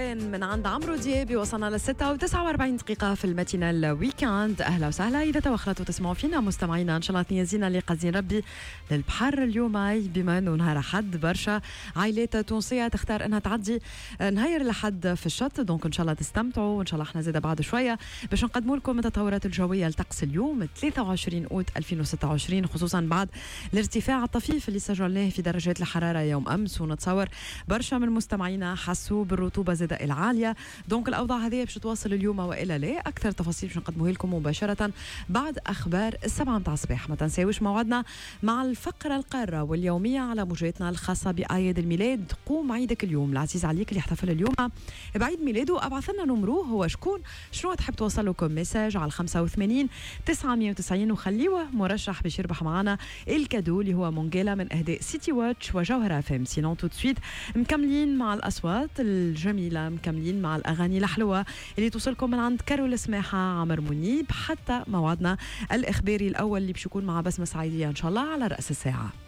كان من عند عمرو دياب. وصلنا ل6:49 في الماتينال ويكاند. اهلا وسهلا اذا توخلتوا تسمعوا فينا مستمعينا، ان شاء الله تنيزينا اللي قازين ربي للبحر اليوم. بما انه نهار حد برشا عائلات تونسيه تختار انها تعدي نهار الحد في الشط، دونك ان شاء الله تستمتعوا، وان شاء الله احنا زاده بعد شويه باش نقدموا لكم التطورات الجويه لطقس اليوم 23 اوت 2026، خصوصا بعد الارتفاع الطفيف اللي سجلناه في درجات الحراره يوم امس. ونتصور برشا من مستمعينا حسوا بالرطوبه زاده العاليه، دونك الاوضاع هذه باش تواصل اليوم والا لا. اكثر تفاصيل باش نقدموها لكم مباشره بعد اخبار 7 متاع الصباح. ما تنساوش موعدنا مع الفقره القاره واليوميه على موجاتنا الخاصه باعياد الميلاد. قوم عيدك اليوم، العزيز عليك اللي يحتفل اليوم بعيد ميلاده ابعث لنا نمروه هو شكون، شنو تحب توصل لكم ميساج على 85 990 وخليوه مرشح باش يربح معنا الكادو اللي هو مونجيلا من اهداء سيتي واتش وجوهره فام. سينون تو سويت مكملين مع الاصوات الجميله، مكملين مع الاغاني الحلوه اللي توصلكم من عند كارول سماحه، عمر منيب، حتى موعدنا الاخباري الاول اللي باش يكون مع بسمه سعيديه ان شاء الله على راس الساعه.